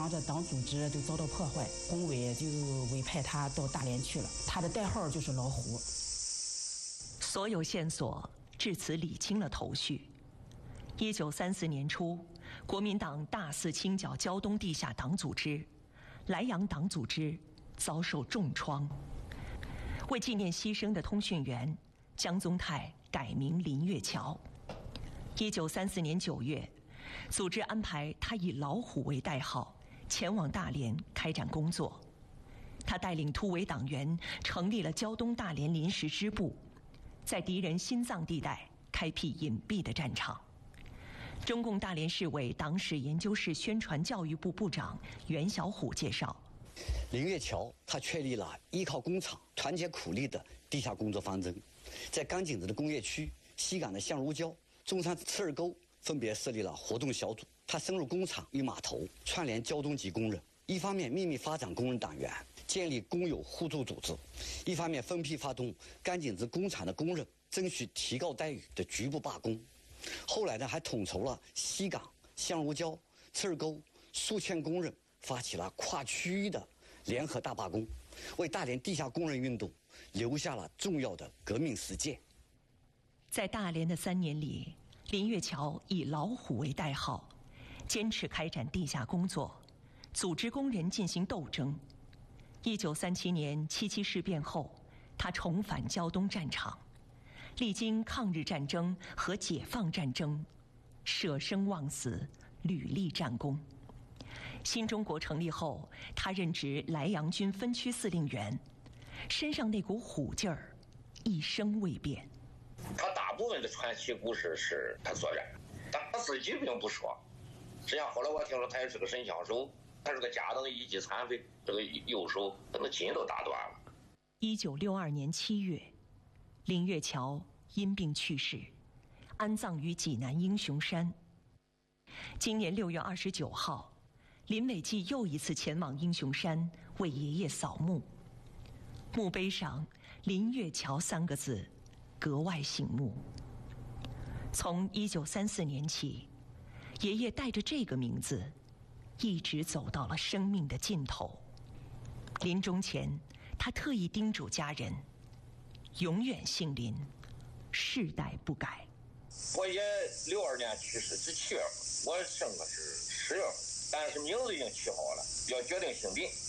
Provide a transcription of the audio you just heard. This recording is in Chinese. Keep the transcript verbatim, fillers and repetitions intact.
这党组织就遭到破坏，工委就委派他到大连去了，他的代号就是老虎。 所有线索至此理清了头绪。一九三四年初，国民党大肆清剿胶东地下党组织，莱阳党组织遭受重创。为纪念牺牲的通讯员，江宗泰改名林月桥。一九三四年九月，组织安排他以老虎为代号，前往大连开展工作。他带领突围党员成立了胶东大连临时支部，在敌人心脏地带开辟隐蔽的战场。中共大连市委党史研究室宣传教育部部长袁小虎介绍， 林月桥他确立了依靠工厂、团结苦力的地下工作方针，在甘井子的工业区、西港的橡如礁、中山赤儿沟分别设立了活动小组。他深入工厂与码头，串联胶东籍工人，一方面秘密发展工人党员，建立工友互助组织，一方面分批发动甘井子工厂的工人争取提高待遇的局部罢工。后来呢，还统筹了西港、橡如礁、赤儿沟数千工人，发起了跨区域的联合大罢工，为大连地下工人运动留下了重要的革命实践。 在大连的三年里，林月桥以老虎为代号，坚持开展地下工作，组织工人进行斗争。一九三七年七七事变后，他重返胶东战场，历经抗日战争和解放战争，舍生忘死，屡立战功。新中国成立后，他任职莱阳军分区司令员，身上那股虎劲儿一生未变。 他大部分的传奇故事是他所染，但他自己并不说。实际上后来我听说他也是个神枪手，他是个家等一级残废，这个右手把那筋都打断了。 一九六二年七月，林月桥因病去世，安葬于济南英雄山。今年六月二十九号，林伟季又一次前往英雄山为爷爷扫墓，墓碑上“林月桥”三个字格外醒目。从一九三四年起，爷爷带着这个名字一直走到了生命的尽头。临终前，他特意叮嘱家人永远姓林，世代不改。 我爷六二年去世是七月份，我生的是十月份，但是名字已经起好了，要决定姓林。